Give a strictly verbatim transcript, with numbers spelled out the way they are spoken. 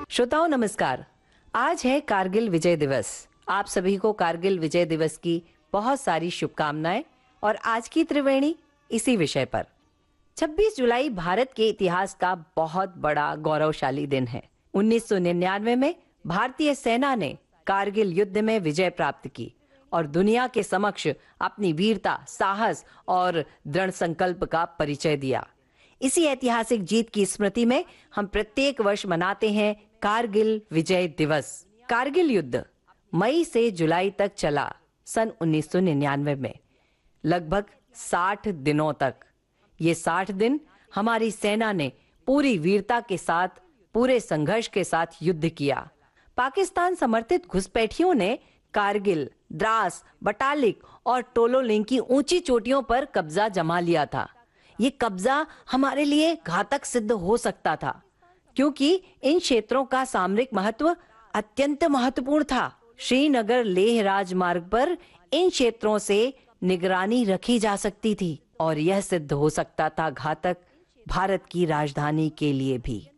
श्रोताओं नमस्कार। आज है कारगिल विजय दिवस। आप सभी को कारगिल विजय दिवस की बहुत सारी शुभकामनाएं और आज की त्रिवेणी इसी विषय पर। छब्बीस जुलाई भारत के इतिहास का बहुत बड़ा गौरवशाली दिन है। उन्नीस सौ निन्यानवे में भारतीय सेना ने कारगिल युद्ध में विजय प्राप्त की और दुनिया के समक्ष अपनी वीरता, साहस और दृढ़ संकल्प का परिचय दिया। इसी ऐतिहासिक जीत की स्मृति में हम प्रत्येक वर्ष मनाते हैं कारगिल विजय दिवस। कारगिल युद्ध मई से जुलाई तक चला सन उन्नीस सौ निन्यानवे में, लगभग साठ दिनों तक। ये साठ दिन हमारी सेना ने पूरी वीरता के साथ, पूरे संघर्ष के साथ युद्ध किया। पाकिस्तान समर्थित घुसपैठियों ने कारगिल, द्रास, बटालिक और टोलोलिंग की ऊंची चोटियों पर कब्जा जमा लिया था। ये कब्जा हमारे लिए घातक सिद्ध हो सकता था, क्योंकि इन क्षेत्रों का सामरिक महत्व अत्यंत महत्वपूर्ण था। श्रीनगर लेह राजमार्ग पर इन क्षेत्रों से निगरानी रखी जा सकती थी और यह सिद्ध हो सकता था घातक भारत की राजधानी के लिए भी।